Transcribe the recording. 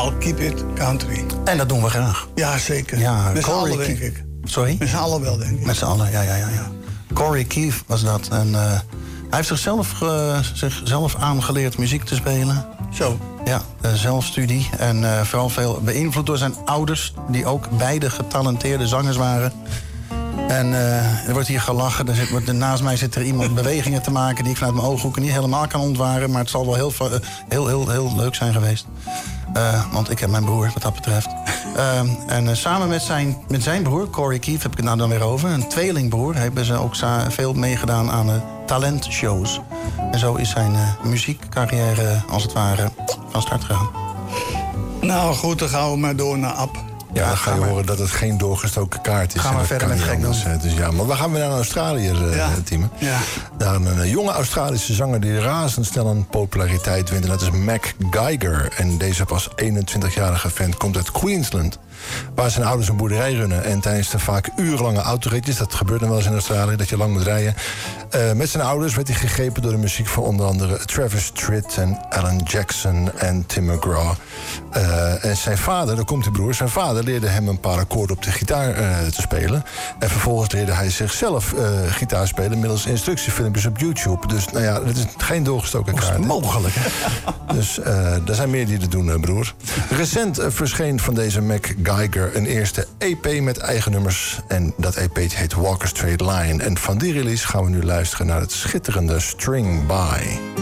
I'll keep it country. En dat doen we graag. Ja, zeker. Ja, met z'n Corey allen, denk Keefe. ik. Sorry? Met z'n allen wel, denk ik. Met z'n allen, ja. Corey Keefe was dat. En hij heeft zichzelf aangeleerd muziek te spelen. Zo. Ja, zelfstudie. En vooral veel beïnvloed door zijn ouders... die ook beide getalenteerde zangers waren. En er wordt hier gelachen. Naast mij zit er iemand bewegingen te maken... die ik vanuit mijn ooghoeken niet helemaal kan ontwaren. Maar het zal wel heel leuk zijn geweest. Want ik heb mijn broer, wat dat betreft. En samen met zijn broer, Corey Keefe, heb ik het nou dan weer over... een tweelingbroer, hebben ze ook veel meegedaan aan talentshows. En zo is zijn muziekcarrière, als het ware, van start gegaan. Nou goed, dan gaan we maar door naar Ab. Ja, dan ga je horen dat het geen doorgestoken kaart is. Gaan we verder met gek doen. Dus ja, maar we gaan weer naar Australië, Timo. Ja. Naar een jonge Australische zanger die razendsnel aan populariteit wint. En dat is Mac Geiger. En deze pas 21-jarige vent komt uit Queensland, waar zijn ouders een boerderij runnen. En tijdens de vaak urenlange autoritjes, dat gebeurt dan wel eens in Australië, dat je lang moet rijden. Met zijn ouders werd hij gegrepen door de muziek van onder andere Travis Tritt en Alan Jackson en Tim McGraw. En zijn vader, daar komt die broer, zijn vader leerde hem een paar akkoorden op de gitaar te spelen. En vervolgens leerde hij zichzelf gitaar spelen middels instructiefilmpjes op YouTube. Dus nou ja, dat is geen doorgestoken kaart. Dat is mogelijk. Dus er zijn meer die het doen, broer. Recent verscheen van deze Mac Geiger een eerste EP met eigen nummers. En dat EP heet Walker Straight Line. En van die release gaan we nu luisteren naar het schitterende String By.